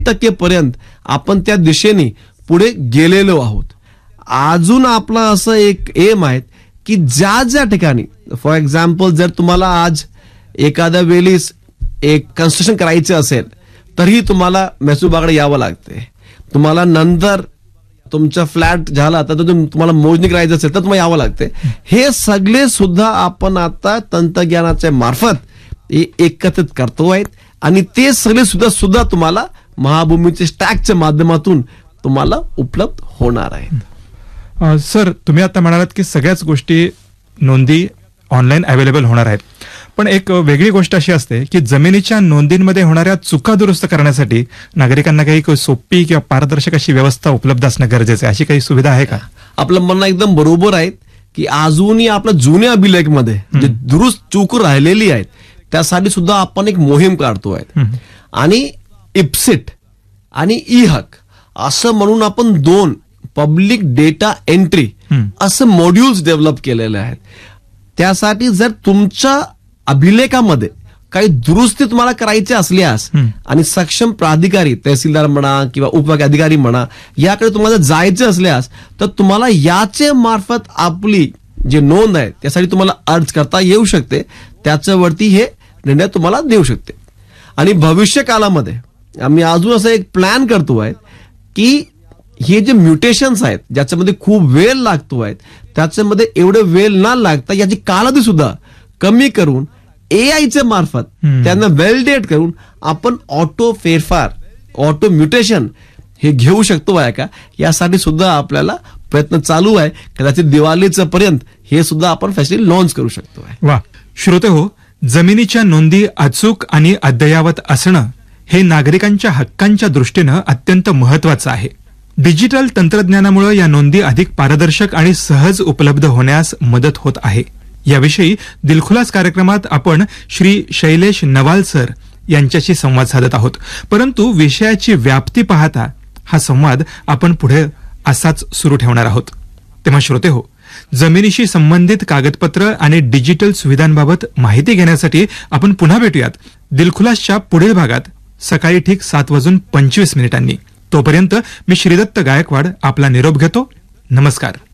टक्केपर्यंत आपण त्या दिशेने पुढे गेलेलो आहोत. अजून आपला असं एक एम आहे की ज्या ज्या ठिकाणी फॉर एक्झाम्पल जर तुम्हाला आज एखाद्या वेळेस एक कन्स्ट्रक्शन करायचं असेल तरीही तुम्हाला महसूबाकडे यावं लागते. तुम्हाला नंतर तुमचा फ्लॅट झाला तर तुम्हाला मोजणी करायचं असेल तर तुम्हाला यावं लागते. हे सगळे सुद्धा आपण आता तंत्रज्ञानाच्या मार्फत एकत्रित करतोय आणि ते सगळे सुद्धा तुम्हाला महाभूमीच्या स्टॅकच्या माध्यमातून तुम्हाला उपलब्ध होणार आहेत. सर, तुम्ही आता म्हणालात की सगळ्याच गोष्टी नोंदी ऑनलाईन अवेलेबल होणार आहेत, पण एक वेगळी गोष्ट अशी असते की जमिनीच्या नोंदींमध्ये होणाऱ्या चुका दुरुस्त करण्यासाठी नागरिकांना काही सोपी किंवा पारदर्शक अशी व्यवस्था उपलब्ध असणं गरजेचं आहे. अशी काही सुविधा आहे का? आपलं म्हणणं एकदम बरोबर आहे की अजूनही आपल्या जुन्या अभिलेखमध्ये जे दुरुस्त चूक राहिलेली आहेत त्यासाठी सुद्धा आपण एक मोहीम काढतोय. आणि इप्सिट आणि ई हक असं म्हणून आपण 2 पब्लिक डेटा एंट्री असं मॉड्यूल्स डेव्हलप केलेले आहेत. त्यासाठी जर तुमच्या अभिलेखामध्ये काही दुरुस्ती तुम्हाला करायची असल्यास आणि सक्षम प्राधिकारी तहसीलदार म्हणा किंवा उपविभाग अधिकारी म्हणा याकडे तुम्हाला जायचं असल्यास तर तुम्हाला याचे मार्फत आपली जे नोंद आहे त्यासाठी तुम्हाला अर्ज करता येऊ शकते. त्याच्यावरती हे निर्णय तुम्हाला देऊ शकते. आणि भविष्य काळामध्ये आम्ही अजून असं एक प्लॅन करतोय की हे जे म्युटेशन्स आहेत ज्याच्यामध्ये खूप वेळ लागतोय त्याच्यामध्ये एवढे वेळ न लागता याची कालावधी सुद्धा कमी करून एआयच्या मार्फत त्यांना व्हॅलिडेट करून आपण ऑटो फेरफार ऑटो म्युटेशन हे घेऊ शकतो आहे का यासाठी सुद्धा आपल्याला प्रयत्न चालू आहे. कदाचित दिवाळीच्या पर्यंत हे सुद्धा आपण फॅसिलिटी लॉन्च करू शकतो. वा श्रोते हो, जमिनीच्या नोंदी अचूक आणि अद्ययावत असणं हे नागरिकांच्या हक्कांच्या दृष्टीनं अत्यंत महत्वाचं आहे. डिजिटल तंत्रज्ञानामुळे या नोंदी अधिक पारदर्शक आणि सहज उपलब्ध होण्यास मदत होत आहे. याविषयी दिलखुलास कार्यक्रमात आपण श्री शैलेश नवाल सर यांच्याशी संवाद साधत आहोत. परंतु विषयाची व्याप्ती पाहता हा संवाद आपण पुढे असाच सुरू ठेवणार आहोत. तेव्हा श्रोते हो, जमिनीशी संबंधित कागदपत्र आणि डिजिटल सुविधांबाबत माहिती घेण्यासाठी आपण पुन्हा भेटूयात दिलखुलासच्या पुढील भागात सकाळी ठीक 7:25 तोपर्यंत मी श्रीदत्त गायकवाड आपला निरोप घेतो. नमस्कार.